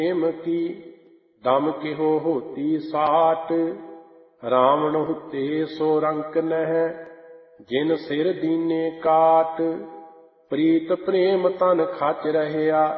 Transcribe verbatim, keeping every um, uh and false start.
प्रेम की दम केहो होती साट। रावण हुते सो रंक नह जिन सिर दीने काट। प्रीत प्रेम तन खच रहया